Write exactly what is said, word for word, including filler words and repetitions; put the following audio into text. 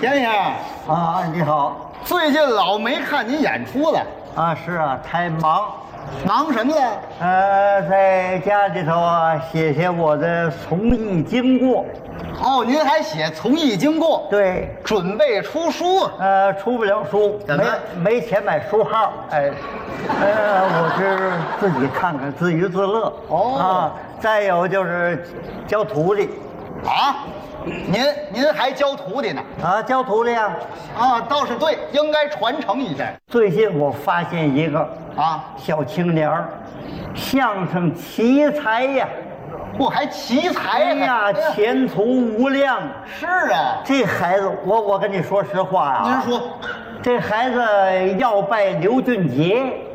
先生啊，你好。 最近老没看您演出了啊，是啊，太忙。 忙什么了？ 呃，在家里头啊，写写我的从艺经过。 哦，您还写从艺经过？ 对， 准备出书。 呃，出不了书，没没钱买书号。哎，呃，我是自己看看，自娱自乐。 哦啊，再有就是教徒弟。 啊？您您还教徒弟呢？ 啊，教徒弟啊。 啊，倒是对，应该传承一下。 最近我发现一个啊小青年儿，相声奇才呀。 不还奇才哎呀，前途无量。 是啊， 这孩子，我我跟你说实话啊， 您说， 这孩子要拜刘俊杰。